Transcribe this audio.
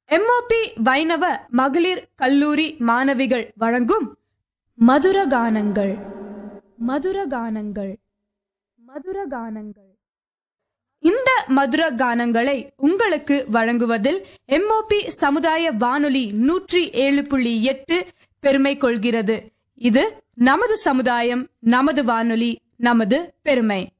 MOP வைணவ மகளிர் கல்லூரி மாணவிகள் வழங்கும் மதுரகானங்கள் மதுரகானங்கள் மதுரகானங்கள் இந்த மதுர கானங்களை உங்களுக்கு வழங்குவதில் எம்ஓபி சமுதாய வானொலி 107.8 பெருமை கொள்கிறது. இது நமது சமுதாயம், நமது வானொலி, நமது பெருமை.